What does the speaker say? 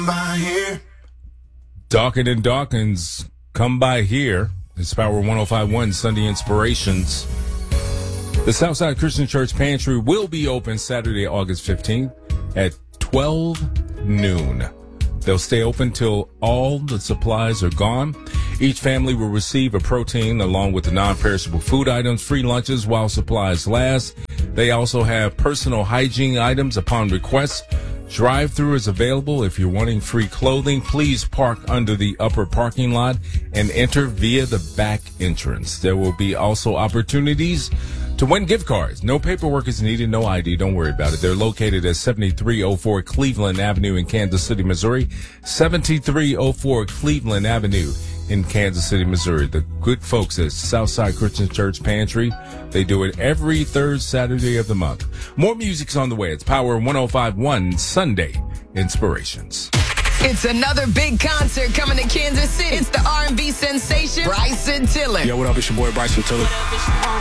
by here. Dawkins, come by here. It's Power 105.1 Sunday Inspirations. The Southside Christian Church Pantry will be open Saturday, August 15th at 12 noon. They'll stay open till all the supplies are gone. Each family will receive a protein along with the non-perishable food items, free lunches while supplies last. They also have personal hygiene items upon request. Drive-through is available. If you're wanting free clothing, please park under the upper parking lot and enter via the back entrance. There will be also opportunities to win gift cards. No paperwork is needed, no ID. Don't worry about it. They're located at 7304 Cleveland Avenue in Kansas City, Missouri. 7304 Cleveland Avenue in Kansas City, Missouri. The good folks at Southside Christian Church Pantry, they do it every third Saturday of the month. More music's on the way. It's Power 105.1 Sunday Inspirations. It's another big concert coming to Kansas City. It's the R&B sensation, Bryson Tiller. Yo, what up? It's your boy Bryson Tiller.